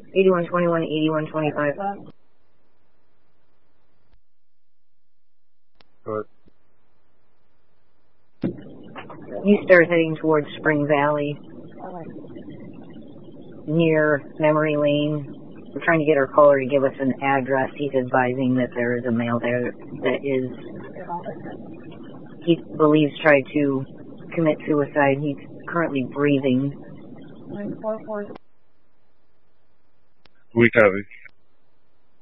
8121, 8125. Good. You start heading towards Spring Valley, near Memory Lane. We're trying to get our caller to give us an address. He's advising that there is a male there that he believes tried to commit suicide. He's currently breathing. We copy.